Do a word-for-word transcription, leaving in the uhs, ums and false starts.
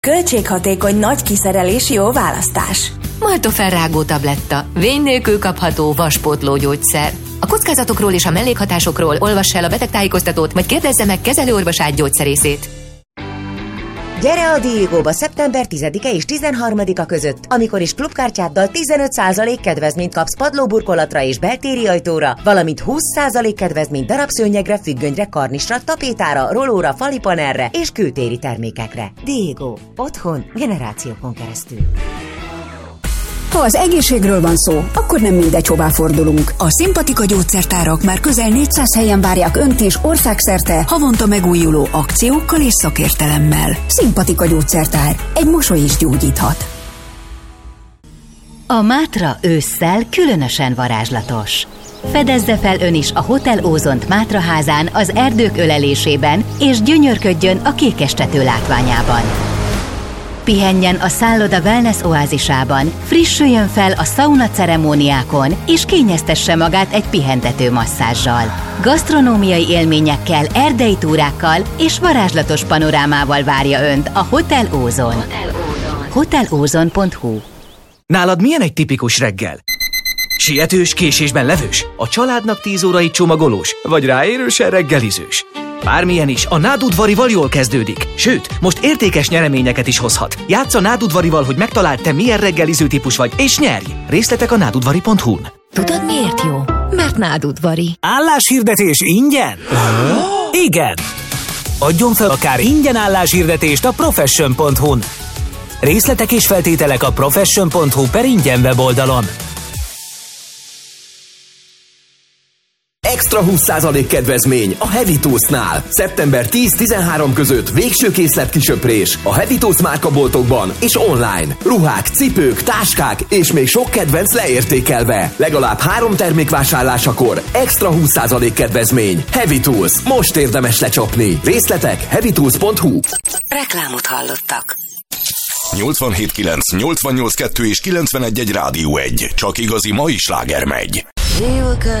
Költséghatékony nagy kiszerelés jó választás. Maltoferrágó tabletta. Vén nélkül kapható vaspótló gyógyszer. A kockázatokról és a mellékhatásokról olvass el a betegtájékoztatót, vagy kérdezze meg kezelőorvosát gyógyszerészét. Gyere a Diegóba szeptember tizedike és tizenharmadika között, amikor is klubkártyáddal tizenöt százalék kedvezményt kapsz padlóburkolatra és beltéri ajtóra, valamint húsz százalék kedvezményt darabszőnyegre, függönyre, karnisra, tapétára, rolóra, falipanelre és kültéri termékekre. Diegó. Otthon generációkon keresztül. Ha az egészségről van szó, akkor nem mindegy, hová fordulunk. A Szimpatika gyógyszertárak már közel négyszáz helyen várják Önt és országszerte havonta megújuló akciókkal és szakértelemmel. Szimpatika gyógyszertár. Egy mosoly is gyógyíthat. A Mátra ősszel különösen varázslatos. Fedezze fel ön is a Hotel Ózont Mátra házán az erdők ölelésében, és gyönyörködjön a kékestető látványában. Pihenjen a szálloda wellness oázisában, frissüljön fel a szauna ceremóniákon, és kényeztesse magát egy pihentető masszázsal. Gasztronómiai élményekkel, erdei túrákkal és varázslatos panorámával várja Önt a Hotel Ózon. hotel ózon pont hu. Nálad milyen egy tipikus reggel? Sietős, késésben levős? A családnak tíz órai csomagolós? Vagy ráérősen reggelizős? Bármilyen is, a Nádudvarival jól kezdődik. Sőt, most értékes nyereményeket is hozhat. Játsz a Nádudvarival, hogy megtaláld, te milyen reggeliző típus vagy, és nyerj! Részletek a nádudvari pont hu-n. Tudod miért jó? Mert Nádudvari. Álláshirdetés ingyen? Igen! Adjon fel akár ingyen álláshirdetést a profession pont hu-n. Részletek és feltételek a profession pont hu per ingyen weboldalon. Extra húsz százalék kedvezmény a Heavy Toast-nál. szeptember tíz-tizenhárom között végső készlet kisöprés a Heavy Toast márkaboltokban és online. Ruhák, cipők, táskák és még sok kedvenc leértékelve. Legalább három termék vásárlásakor extra húsz százalék kedvezmény. Heavy Tools. Most érdemes lecsapni. Részletek heavy tools pont hu. Reklámot hallottak. nyolcvanhét kilenc, nyolcvannyolc kettő és kilencvenegy egy Rádió egy. Csak igazi mai sláger megy.